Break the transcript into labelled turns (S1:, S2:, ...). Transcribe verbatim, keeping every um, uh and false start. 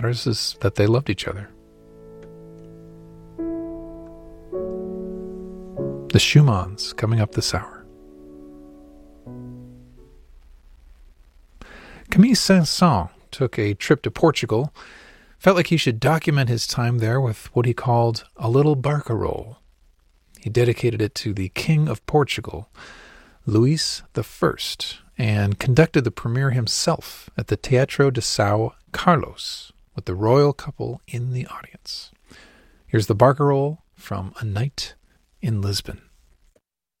S1: matters is that they loved each other. The Schumanns coming up this hour. Camille Saint-Saëns took a trip to Portugal, felt like he should document his time there with what he called a little barcarolle. He dedicated it to the King of Portugal, Luís the First, and conducted the premiere himself at the Teatro de São Carlos with the royal couple in the audience. Here's the barcarolle from A Night in Lisbon.